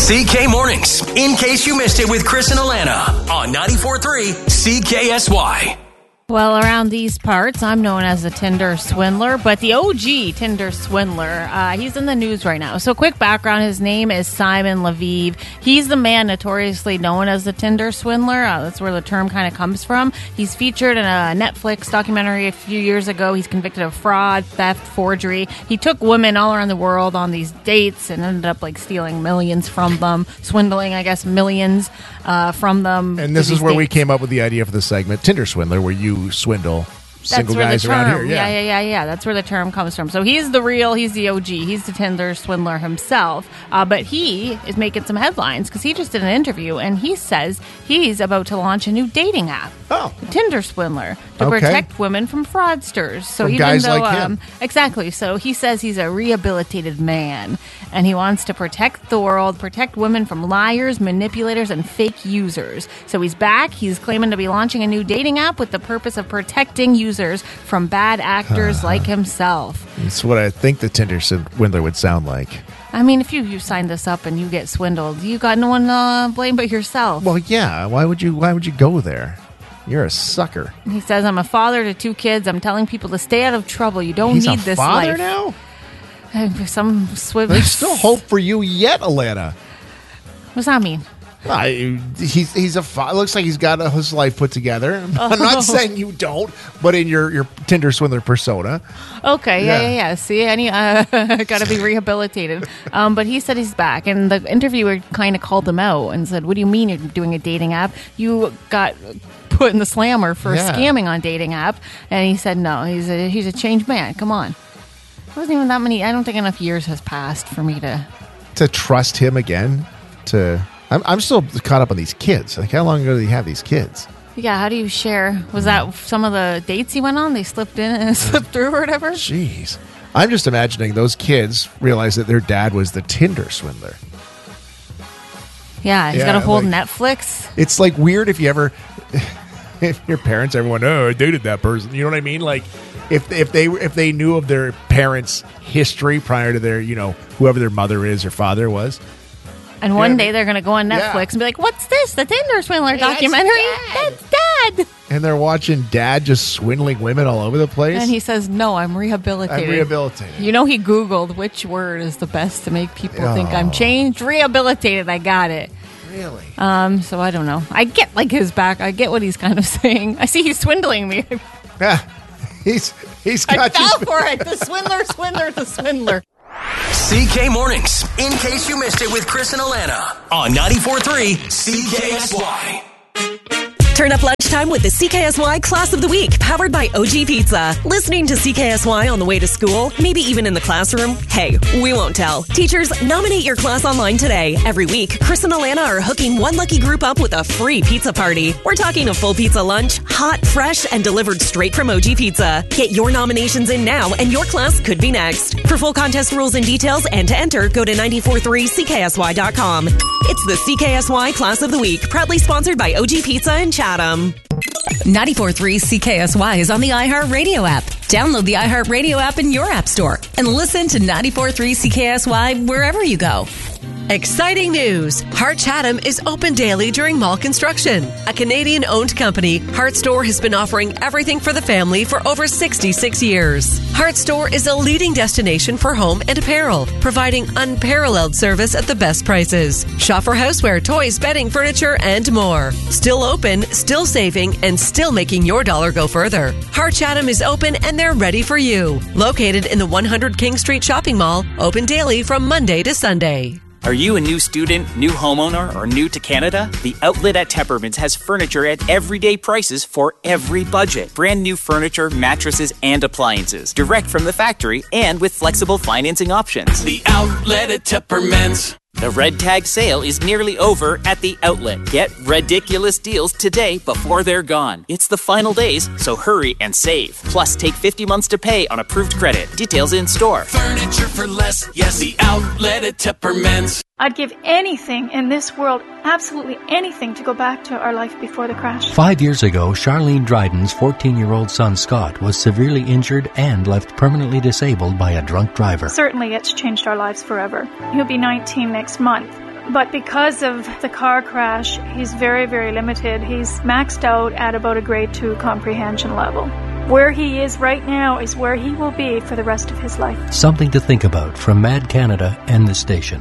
CK Mornings, in case you missed it with Chris and Alana on 94.3 CKSY. Well, around these parts, I'm known as the Tinder swindler, but the OG Tinder swindler, he's in the news right now. So quick background, his name is Simon Leviev. He's the man notoriously known as the Tinder swindler. That's where the term kind of comes from. He's featured in a Netflix documentary a few years ago. He's convicted of fraud, theft, forgery. He took women all around the world on these dates and ended up stealing millions from them, swindling, I guess, millions from them. And this is where we came up with the idea for the segment, Tinder swindler, where you swindle single guys around here. Yeah. That's where the term comes from. So he's the OG. He's the Tinder swindler himself. But he is making some headlines because he just did an interview and he says he's about to launch a new dating app. Oh. The Tinder swindler to protect women from fraudsters. So from guys like him. Exactly. So he says he's a rehabilitated man and he wants to protect the world, protect women from liars, manipulators, and fake users. So he's back. He's claiming to be launching a new dating app with the purpose of protecting users from bad actors like himself. That's what I think the Tinder swindler would sound like. I mean, if you sign this up and you get swindled, you got no one to blame but yourself. Well, yeah. Why would you go there? You're a sucker. He says, I'm a father to 2 kids. I'm telling people to stay out of trouble. You don't need this life. He's a father now? There's still hope for you yet, Alana. What's that mean? He's a father. Looks like he's got his life put together. I'm not saying you don't, but in your Tinder swindler persona. Okay, yeah. See, got to be rehabilitated. But he said he's back, and the interviewer kind of called him out and said, "What do you mean you're doing a dating app? You got put in the slammer for scamming on dating app." And he said, "No, he's a changed man. Come on." It wasn't even that many. I don't think enough years has passed for me to trust him again. I'm still caught up on these kids. How long ago did he have these kids? Yeah, how do you share? Was that some of the dates he went on? They slipped in and slipped through or whatever? Jeez. I'm just imagining those kids realized that their dad was the Tinder swindler. Yeah, he's got a whole Netflix. It's weird if your parents ever went, oh, I dated that person. You know what I mean? If they knew of their parents' history prior to their, whoever their mother is or father was. And one day they're going to go on Netflix and be like, what's this? The Tinder swindler documentary? That's Dad. And they're watching Dad just swindling women all over the place. And he says, no, I'm rehabilitated. He Googled which word is the best to make people think I'm changed. Rehabilitated. I got it. Really? So I don't know. I get his back. I get what he's kind of saying. I see he's swindling me. Yeah. He's got I fell for it. The swindler. CK Mornings, in case you missed it with Chris and Alana on 94.3 CKSY. Turn up lunchtime with the CKSY Class of the Week, powered by OG Pizza. Listening to CKSY on the way to school, maybe even in the classroom? Hey, we won't tell. Teachers, nominate your class online today. Every week, Chris and Alana are hooking one lucky group up with a free pizza party. We're talking a full pizza lunch, hot, fresh, and delivered straight from OG Pizza. Get your nominations in now, and your class could be next. For full contest rules and details and to enter, go to 943CKSY.com. It's the CKSY Class of the Week, proudly sponsored by OG Pizza and Chatham. 94.3 CKSY is on the iHeartRadio app. Download the iHeartRadio app in your app store and listen to 94.3 CKSY wherever you go. Exciting news! Hart Chatham is open daily during mall construction. A Canadian-owned company, Hart Store has been offering everything for the family for over 66 years. Hart Store is a leading destination for home and apparel, providing unparalleled service at the best prices. Shop for houseware, toys, bedding, furniture, and more. Still open, still saving, and still making your dollar go further. Hart Chatham is open and they're ready for you. Located in the 100 King Street Shopping Mall, open daily from Monday to Sunday. Are you a new student, new homeowner, or new to Canada? The Outlet at Tepperman's has furniture at everyday prices for every budget. Brand new furniture, mattresses, and appliances. Direct from the factory and with flexible financing options. The Outlet at Tepperman's. The Red Tag sale is nearly over at the Outlet. Get ridiculous deals today before they're gone. It's the final days, so hurry and save. Plus, take 50 months to pay on approved credit. Details in store. Furniture for less. Yes, the Outlet at Tepperman's. I'd give anything in this world, absolutely anything, to go back to our life before the crash. 5 years ago, Charlene Dryden's 14-year-old son Scott was severely injured and left permanently disabled by a drunk driver. Certainly it's changed our lives forever. He'll be 19 next month. But because of the car crash, he's very, very limited. He's maxed out at about a grade 2 comprehension level. Where he is right now is where he will be for the rest of his life. Something to think about from Mad Canada and the station.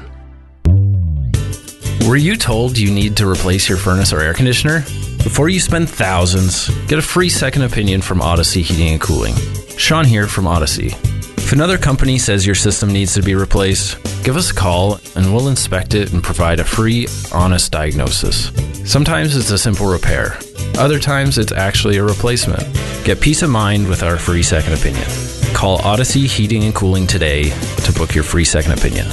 Were you told you need to replace your furnace or air conditioner? Before you spend thousands, get a free second opinion from Odyssey Heating and Cooling. Sean here from Odyssey. If another company says your system needs to be replaced, give us a call and we'll inspect it and provide a free, honest diagnosis. Sometimes it's a simple repair. Other times it's actually a replacement. Get peace of mind with our free second opinion. Call Odyssey Heating and Cooling today to book your free second opinion.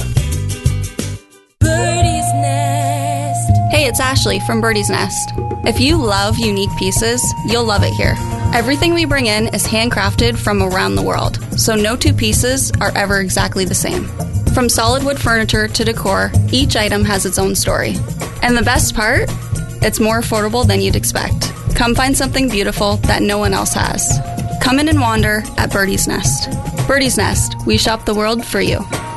Hey, it's Ashley from Birdie's Nest. If you love unique pieces, you'll love it here. Everything we bring in is handcrafted from around the world, so no two pieces are ever exactly the same. From solid wood furniture to decor, each item has its own story. And the best part? It's more affordable than you'd expect. Come find something beautiful that no one else has. Come in and wander at Birdie's Nest. Birdie's Nest, we shop the world for you.